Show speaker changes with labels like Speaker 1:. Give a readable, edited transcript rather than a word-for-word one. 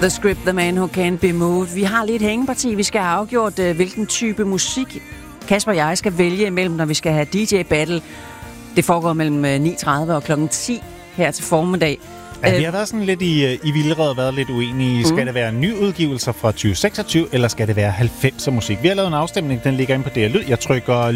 Speaker 1: The Script, The Man Who Can't Be Moved. Vi har lidt hængeparti. Vi skal have afgjort, hvilken type musik Kasper og jeg skal vælge imellem, når vi skal have DJ-battle. Det foregår mellem 9.30 og kl. 10 her til formiddag.
Speaker 2: Ja, vi har været sådan lidt i vildrede og været lidt uenige. Skal det være nyudgivelser fra 2026, eller skal det være 90'er musik? Vi har lavet en afstemning, den ligger inde på DR Lyd. Jeg trykker